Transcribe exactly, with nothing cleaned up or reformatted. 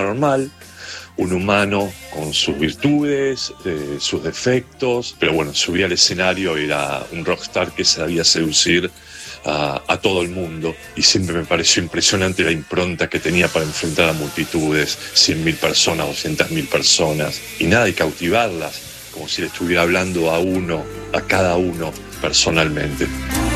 normal, un humano con sus virtudes, eh, sus defectos, pero bueno, subía al escenario y era un rockstar que sabía seducir a, a todo el mundo, y siempre me pareció impresionante la impronta que tenía para enfrentar a multitudes, cien mil personas, doscientas mil personas, y nada, y cautivarlas, como si le estuviera hablando a uno, a cada uno personalmente.